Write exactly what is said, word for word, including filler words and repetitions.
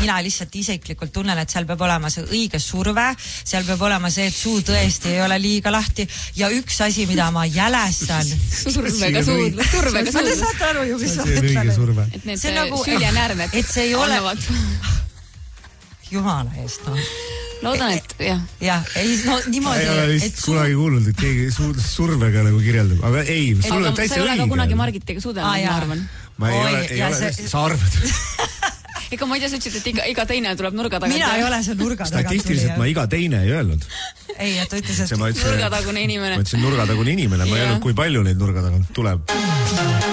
mina lihtsalt isiklikult tunnen, et seal peab olema see õige surve, seal peab olema see, et suu tõesti ei ole liiga lahti ja üks asi, mida ma jälestan. Survega suud, survega suud. Te saate aru ju, mis ma mõtlen. Et need nagu, süljenärved et see ei ole... annavad... Jumala eest, no. Loodan, et jah. Jah, ei, no niimoodi... Ei ole vist suu... kunagi kuulnud, et keegi survega nagu kirjeldab. Aga ei, sul on täitsa õige. Sa ei ole ka kunagi Margitiga suudelnud, ma arvan. Ma ei ole, ei ole, sa arvad. Ega ma ei tea, sa ütlesid, et iga, iga teine tuleb nurga tagant. Mina ei ole see nurga tagant. Statistiliselt ma iga teine ei öelnud. Ei, et ta ütles, et... Nurgatagune inimene. Ma ütlesin nurgatagune inimene, ma ei öelnud, kui palju neid nurga tagant tuleb.